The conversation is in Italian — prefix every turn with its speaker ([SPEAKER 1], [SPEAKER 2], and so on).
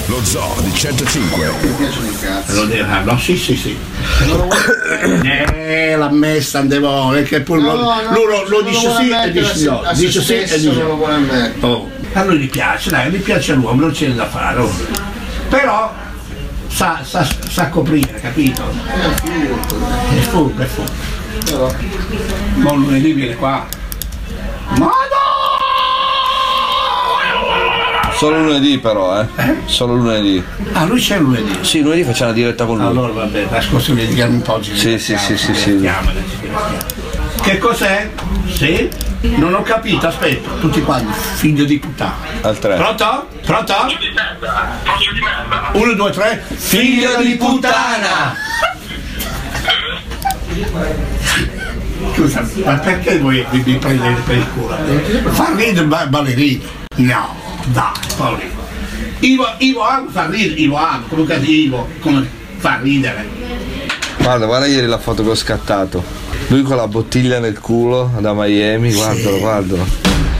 [SPEAKER 1] Lo Zoo di 105.
[SPEAKER 2] Mi piacciono i cazzi.
[SPEAKER 3] Lo dirà, no, sì. L'ha messa andiamo, che poi lo dice sì e dice no. Dice sì e dice no. A lui gli piace, dai, gli piace all'uomo, non c'è da fare. Però sa coprire, capito? È furbo. Ma lunedì viene qua.
[SPEAKER 4] Solo lunedì però, Solo lunedì.
[SPEAKER 3] Ah, lui c'è lunedì?
[SPEAKER 4] Sì, lunedì facciamo la diretta con lui.
[SPEAKER 3] Allora vabbè, la scorsa vediamo un po'.
[SPEAKER 4] Sì.
[SPEAKER 3] Che cos'è? Sì? Non ho capito, aspetta, tutti quanti, figlio di puttana.
[SPEAKER 4] Al 3.
[SPEAKER 3] Pronto? 1, 2, 3.
[SPEAKER 4] Figlio di puttana!
[SPEAKER 3] Scusa, ma perché voi vi prendete per il culo? Fa ridere ballerino? No, dai, Paolino. Ivo Amo fa ridere, Ivo Amo, comunque Ivo, come fa ridere.
[SPEAKER 4] Guarda ieri la foto che ho scattato. Lui con la bottiglia nel culo da Miami, guardalo.